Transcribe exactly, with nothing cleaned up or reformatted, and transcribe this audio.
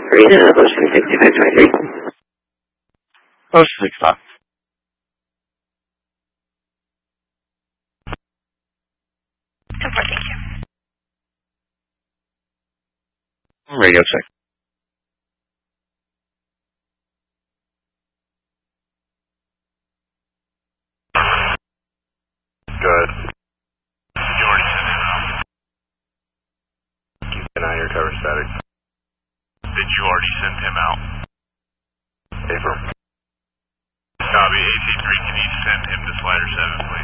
Arena, Ocean sixty-five twenty-three. Ocean sixty-five. ten four, thank you. Radio check. Good. You already sent him out. Keep an eye on your cover static. Did you already send him out? Affirm. Copy, A C three, can you send him to Slider seven, please?